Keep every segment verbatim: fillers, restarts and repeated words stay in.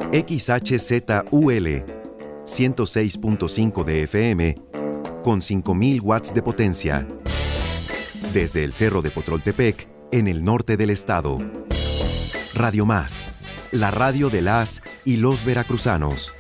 X H Z U L ciento seis punto cinco de F M con cinco mil watts de potencia. Desde el Cerro de Potroltepec, en el norte del estado. Radio Más, la radio de las y los veracruzanos.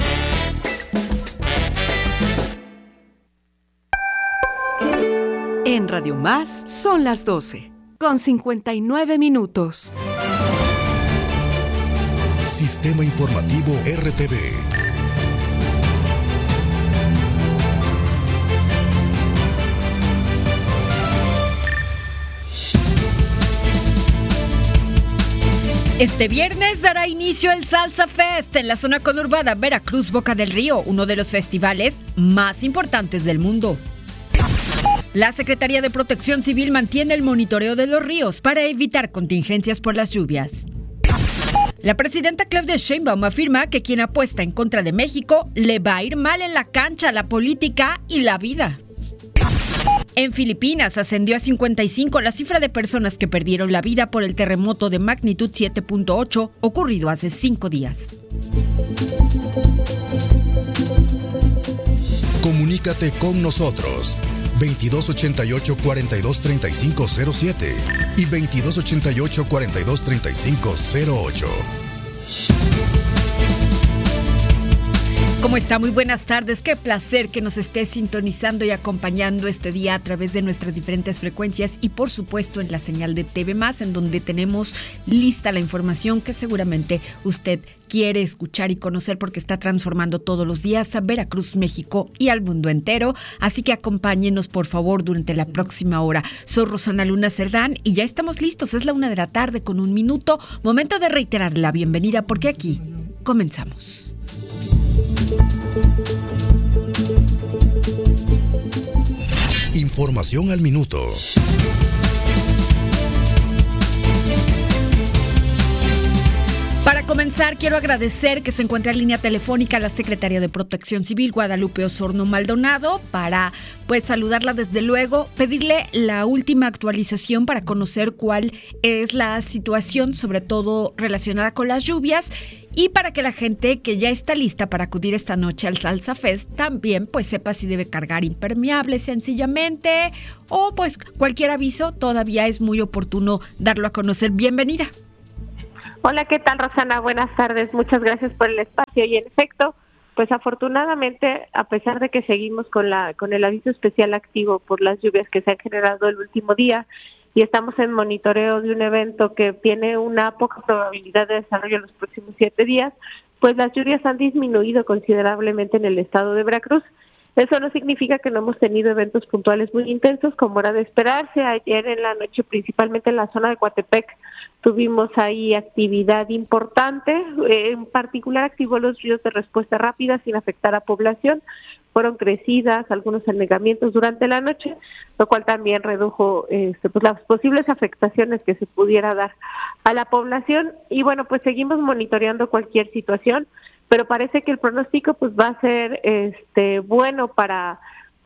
En Radio Más son las doce, con cincuenta y nueve minutos. Sistema Informativo R T V. Este viernes dará inicio el Salsa Fest en la zona conurbada Veracruz Boca del Río, uno de los festivales más importantes del mundo. La Secretaría de Protección Civil mantiene el monitoreo de los ríos para evitar contingencias por las lluvias. La presidenta Claudia Sheinbaum afirma que quien apuesta en contra de México le va a ir mal en la cancha, la política y la vida. En Filipinas ascendió a cincuenta y cinco la cifra de personas que perdieron la vida por el terremoto de magnitud siete punto ocho ocurrido hace cinco días. Comunícate con nosotros veintidós ochenta y ocho, cuarenta y dos, treinta y cinco cero siete y veintidós ochenta y ocho, cuarenta y dos, treinta y cinco cero ocho. ¿Cómo está? Muy buenas tardes. Qué placer que nos esté sintonizando y acompañando este día a través de nuestras diferentes frecuencias y por supuesto en la señal de T V Más, en donde tenemos lista la información que seguramente usted quiere escuchar y conocer porque está transformando todos los días a Veracruz, México y al mundo entero. Así que acompáñenos por favor durante la próxima hora. Soy Rosana Luna Cerdán y ya estamos listos. Es la una de la tarde con un minuto. Momento de reiterar la bienvenida porque aquí comenzamos. Información al minuto. Para comenzar, quiero agradecer que se encuentre en línea telefónica la Secretaria de Protección Civil, Guadalupe Osorno Maldonado, para pues saludarla desde luego, pedirle la última actualización para conocer cuál es la situación, sobre todo relacionada con las lluvias, y para que la gente que ya está lista para acudir esta noche al Salsa Fest también pues sepa si debe cargar impermeable sencillamente o pues cualquier aviso, todavía es muy oportuno darlo a conocer. Bienvenida. Hola, ¿qué tal, Rosana? Buenas tardes, muchas gracias por el espacio y en efecto, pues afortunadamente, a pesar de que seguimos con la con el aviso especial activo por las lluvias que se han generado el último día y estamos en monitoreo de un evento que tiene una poca probabilidad de desarrollo en los próximos siete días, pues las lluvias han disminuido considerablemente en el estado de Veracruz. Eso no significa que no hemos tenido eventos puntuales muy intensos, como era de esperarse. Ayer en la noche, principalmente en la zona de Coatepec, tuvimos ahí actividad importante. En particular activó los ríos de respuesta rápida sin afectar a población. Fueron crecidas algunos anegamientos durante la noche, lo cual también redujo este, pues, las posibles afectaciones que se pudiera dar a la población. Y bueno, pues seguimos monitoreando cualquier situación, pero parece que el pronóstico pues va a ser este bueno para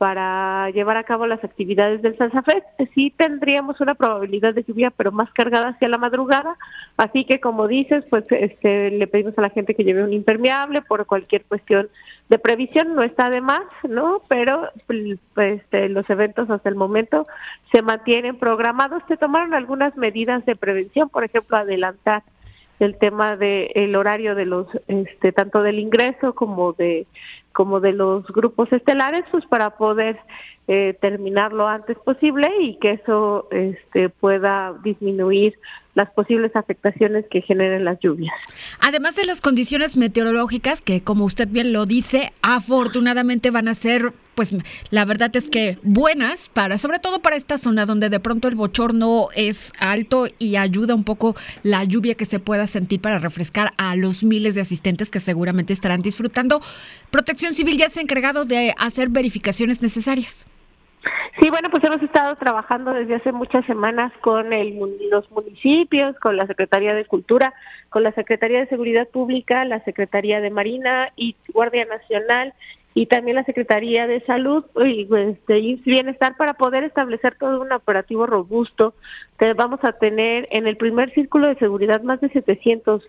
para llevar a cabo las actividades del Salsa Fest. Sí tendríamos una probabilidad de lluvia, pero más cargada hacia la madrugada, así que como dices, pues este le pedimos a la gente que lleve un impermeable por cualquier cuestión de previsión, no está de más, ¿no? Pero pues, este, los eventos hasta el momento se mantienen programados. Se tomaron algunas medidas de prevención, por ejemplo, adelantar el tema de el horario de los este tanto del ingreso como de como de los grupos estelares, pues para poder eh, terminar lo antes posible y que eso este pueda disminuir las posibles afectaciones que generen las lluvias. Además de las condiciones meteorológicas que, como usted bien lo dice, afortunadamente van a ser, pues la verdad es que buenas para, sobre todo para esta zona donde de pronto el bochorno es alto y ayuda un poco la lluvia que se pueda sentir para refrescar a los miles de asistentes que seguramente estarán disfrutando. Protección Civil ya se ha encargado de hacer verificaciones necesarias. Sí, bueno, pues hemos estado trabajando desde hace muchas semanas con el, los municipios, con la Secretaría de Cultura, con la Secretaría de Seguridad Pública, la Secretaría de Marina y Guardia Nacional y también la Secretaría de Salud y este, y Bienestar para poder establecer todo un operativo robusto. Que vamos a tener en el primer círculo de seguridad más de setecientos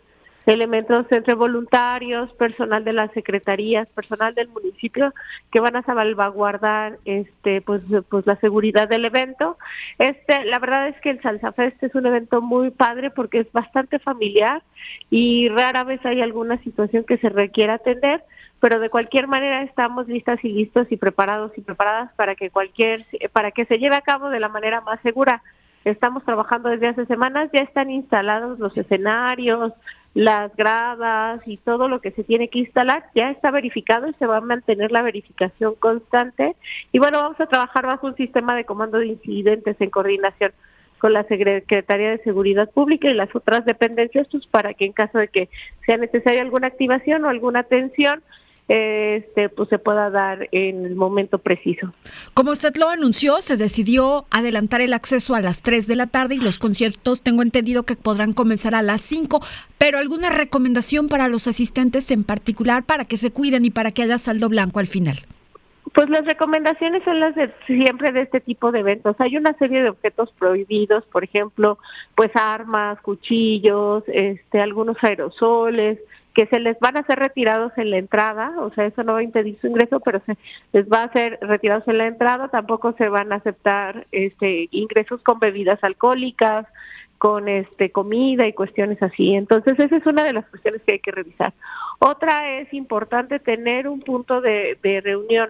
elementos entre voluntarios, personal de las secretarías, personal del municipio, que van a salvaguardar este pues pues la seguridad del evento. Este, la verdad es que el Salsa Fest es un evento muy padre porque es bastante familiar y rara vez hay alguna situación que se requiera atender, pero de cualquier manera estamos listas y listos y preparados y preparadas para que cualquier para que se lleve a cabo de la manera más segura. Estamos trabajando desde hace semanas, ya están instalados los escenarios, las gradas y todo lo que se tiene que instalar, ya está verificado y se va a mantener la verificación constante. Y bueno, vamos a trabajar bajo un sistema de comando de incidentes en coordinación con la Secretaría de Seguridad Pública y las otras dependencias, pues para que en caso de que sea necesaria alguna activación o alguna atención, este pues se pueda dar en el momento preciso. Como usted lo anunció, se decidió adelantar el acceso a las tres de la tarde y los conciertos tengo entendido que podrán comenzar a las cinco, pero ¿alguna recomendación para los asistentes en particular para que se cuiden y para que haya saldo blanco al final? Pues las recomendaciones son las de siempre de este tipo de eventos. Hay una serie de objetos prohibidos, por ejemplo, pues armas, cuchillos, este algunos aerosoles, que se les van a ser retirados en la entrada, o sea, eso no va a impedir su ingreso, pero se les va a ser retirados en la entrada. Tampoco se van a aceptar este ingresos con bebidas alcohólicas, con este comida y cuestiones así. Entonces, esa es una de las cuestiones que hay que revisar. Otra es importante tener un punto de, de reunión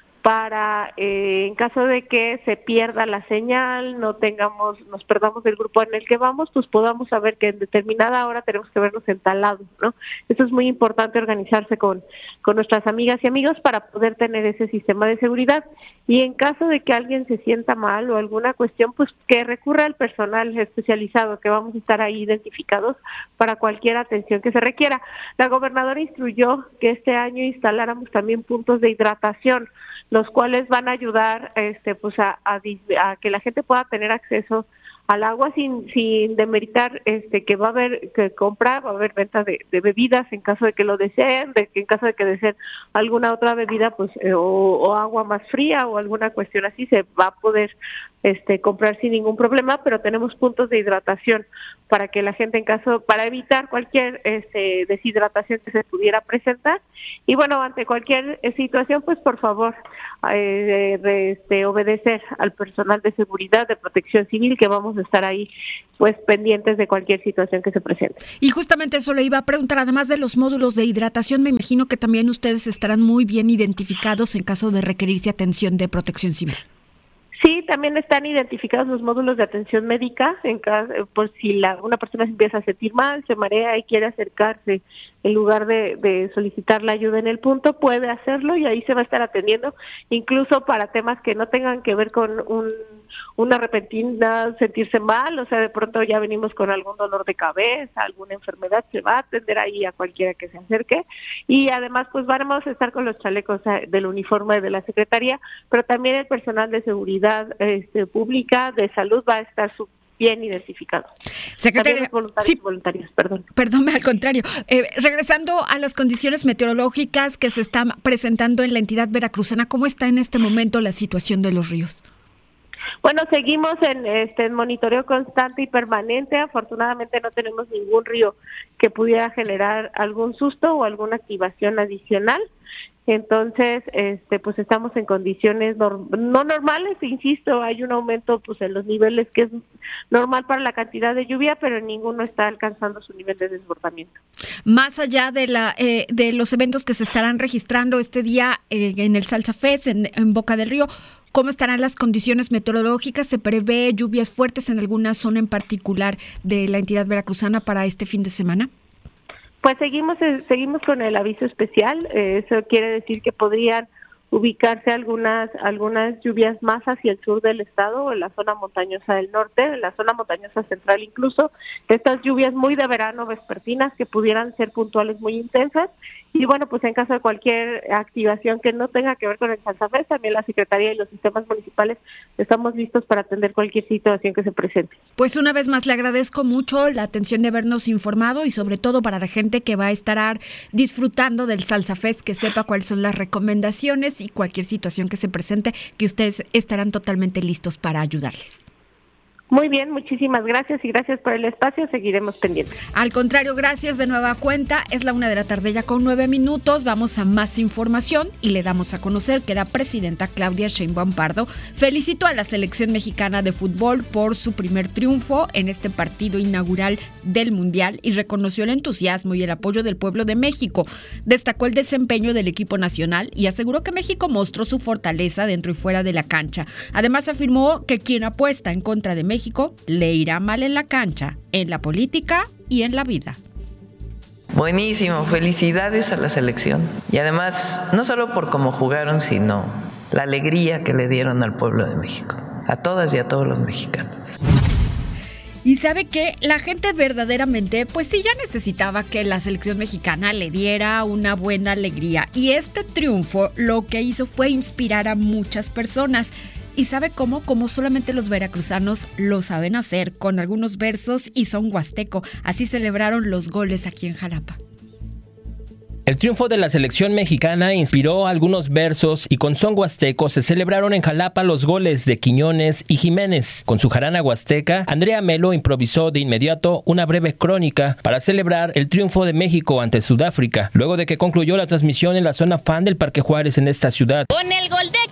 para eh, en caso de que se pierda la señal, no tengamos, nos perdamos del grupo en el que vamos, pues podamos saber que en determinada hora tenemos que vernos en tal lado, ¿no? Eso es muy importante, organizarse con, con nuestras amigas y amigos para poder tener ese sistema de seguridad. Y en caso de que alguien se sienta mal o alguna cuestión, pues que recurra al personal especializado, que vamos a estar ahí identificados para cualquier atención que se requiera. La gobernadora instruyó que este año instaláramos también puntos de hidratación, los cuales van a ayudar este pues a, a, a que la gente pueda tener acceso al agua sin sin demeritar este que va a haber que comprar, va a haber venta de, de bebidas en caso de que lo deseen, de que en caso de que deseen alguna otra bebida pues eh, o, o agua más fría o alguna cuestión así, se va a poder este comprar sin ningún problema, pero tenemos puntos de hidratación para que la gente en caso, para evitar cualquier este deshidratación que se pudiera presentar. Y bueno, ante cualquier situación, pues por favor eh, de, este, obedecer al personal de seguridad, de protección civil, que vamos a estar ahí pues pendientes de cualquier situación que se presente. Y justamente eso le iba a preguntar, además de los módulos de hidratación, me imagino que también ustedes estarán muy bien identificados en caso de requerirse atención de protección civil. Sí, también están identificados los módulos de atención médica, en caso, por si la, una persona se empieza a sentir mal, se marea y quiere acercarse, en lugar de, de solicitar la ayuda en el punto, puede hacerlo y ahí se va a estar atendiendo, incluso para temas que no tengan que ver con un una repentina sentirse mal, o sea, de pronto ya venimos con algún dolor de cabeza, alguna enfermedad, se va a atender ahí a cualquiera que se acerque. Y además, pues vamos a estar con los chalecos del uniforme de la Secretaría, pero también el personal de seguridad este, pública, de salud, va a estar su bien identificado. Secretaria, voluntarios, sí, voluntarios, perdón. Perdón, al contrario. Eh, regresando a las condiciones meteorológicas que se están presentando en la entidad veracruzana, ¿cómo está en este momento la situación de los ríos? Bueno, seguimos en este en monitoreo constante y permanente. Afortunadamente no tenemos ningún río que pudiera generar algún susto o alguna activación adicional. Entonces, este, pues estamos en condiciones norm- no normales, insisto, hay un aumento pues en los niveles que es normal para la cantidad de lluvia, pero ninguno está alcanzando su nivel de desbordamiento. Más allá de la eh, de los eventos que se estarán registrando este día eh, en el Salsa Fest, en, en Boca del Río, ¿cómo estarán las condiciones meteorológicas? ¿Se prevé lluvias fuertes en alguna zona en particular de la entidad veracruzana para este fin de semana? Pues seguimos seguimos con el aviso especial. Eh, eso quiere decir que podrían ubicarse algunas algunas lluvias más hacia el sur del estado o en la zona montañosa del norte, en la zona montañosa central incluso. Estas lluvias muy de verano vespertinas que pudieran ser puntuales muy intensas. Y bueno, pues en caso de cualquier activación que no tenga que ver con el Salsa Fest, también la Secretaría y los sistemas municipales estamos listos para atender cualquier situación que se presente. Pues una vez más le agradezco mucho la atención de habernos informado y sobre todo para la gente que va a estar disfrutando del Salsa Fest, que sepa cuáles son las recomendaciones y cualquier situación que se presente, que ustedes estarán totalmente listos para ayudarles. Muy bien, muchísimas gracias y gracias por el espacio, seguiremos pendientes. Al contrario, gracias de nueva cuenta, es la una de la tarde ya con nueve minutos, vamos a más información y le damos a conocer que la presidenta Claudia Sheinbaum Pardo felicitó a la selección mexicana de fútbol por su primer triunfo en este partido inaugural del Mundial y reconoció el entusiasmo y el apoyo del pueblo de México. Destacó el desempeño del equipo nacional y aseguró que México mostró su fortaleza dentro y fuera de la cancha. Además afirmó que quien apuesta en contra de México México le irá mal en la cancha, en la política y en la vida. Buenísimo, felicidades a la selección. Y además, no solo por cómo jugaron, sino la alegría que le dieron al pueblo de México, a todas y a todos los mexicanos. Y sabe que la gente verdaderamente, pues sí, ya necesitaba que la selección mexicana le diera una buena alegría. Y este triunfo lo que hizo fue inspirar a muchas personas. ¿Y sabe cómo? Como solamente los veracruzanos lo saben hacer, con algunos versos y son huasteco. Así celebraron los goles aquí en Jalapa. El triunfo de la selección mexicana inspiró algunos versos y con son huasteco se celebraron en Jalapa los goles de Quiñones y Jiménez. Con su jarana huasteca, Andrea Melo improvisó de inmediato una breve crónica para celebrar el triunfo de México ante Sudáfrica, luego de que concluyó la transmisión en la zona fan del Parque Juárez en esta ciudad. Con el gol de